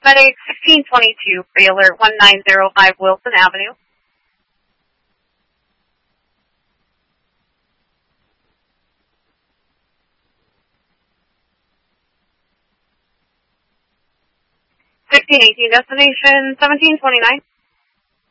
FedEx 1622, Baylor 1905 Wilson Avenue. Destination 1729.